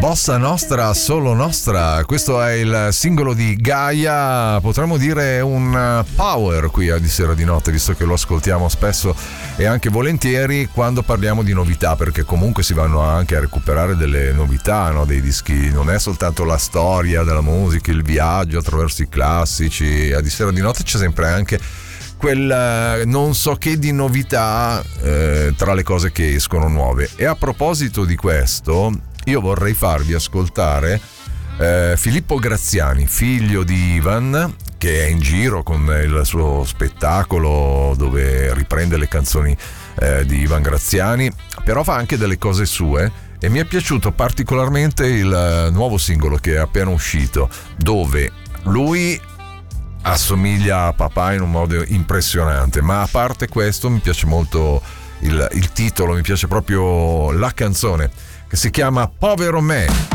Bossa Nostra, solo nostra. Questo è il singolo di Gaia, potremmo dire un power qui a Di Sera di Notte, visto che lo ascoltiamo spesso e anche volentieri quando parliamo di novità, perché comunque si vanno anche a recuperare delle novità, no? Dei dischi, non è soltanto la storia della musica, il viaggio attraverso i classici. A Di Sera di Notte c'è sempre anche quel non so che di novità tra le cose che escono nuove. E a proposito di questo, io vorrei farvi ascoltare Filippo Graziani, figlio di Ivan, che è in giro con il suo spettacolo dove riprende le canzoni di Ivan Graziani, però fa anche delle cose sue, e mi è piaciuto particolarmente il nuovo singolo che è appena uscito, dove lui assomiglia a papà in un modo impressionante. Ma a parte questo, mi piace molto il titolo, mi piace proprio la canzone, che si chiama Povero Me.